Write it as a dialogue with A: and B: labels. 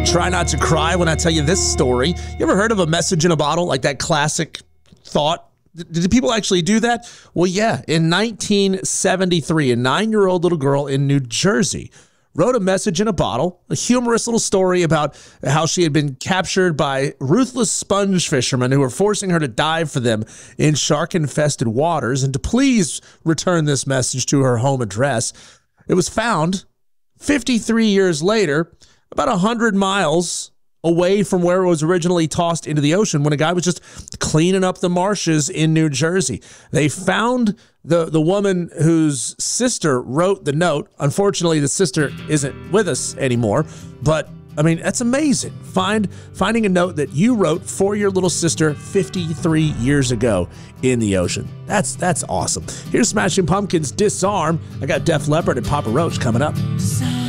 A: try not to cry when I tell you this story. You ever heard of a message in a bottle, like that classic thought? Did people actually do that? Well, yeah. In 1973, a 9-year-old little girl in New Jersey wrote a message in a bottle, a humorous little story about how she had been captured by ruthless sponge fishermen who were forcing her to dive for them in shark-infested waters, and to please return this message to her home address. It was found 53 years later, about 100 miles away from where it was originally tossed into the ocean, when a guy was just cleaning up the marshes in New Jersey. They found the woman whose sister wrote the note. Unfortunately, the sister isn't with us anymore, but I mean, that's amazing. Finding a note that you wrote for your little sister 53 years ago in the ocean. That's awesome. Here's Smashing Pumpkins' Disarm. I got Def Leppard and Papa Roach coming up.